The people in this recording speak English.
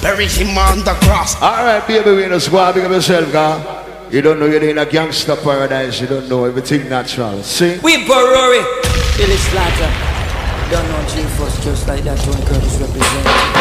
bury him on the cross. Alright, baby, we in the squad, big up yourself, God. You don't know you're in a gangster paradise, you don't know everything natural. See? We Rory, Billy Slaughter. Don't know G-Force just like that, Tony Curtis represent.